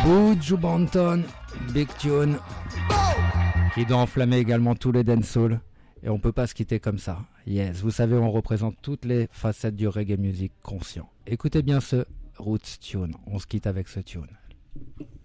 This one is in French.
Buju Banton, Big Tune, qui doit enflammer également tous les dancehall. Et on peut pas se quitter comme ça. Yes, vous savez, on représente toutes les facettes du reggae music conscient. Écoutez bien ce Roots Tune. On se quitte avec ce tune.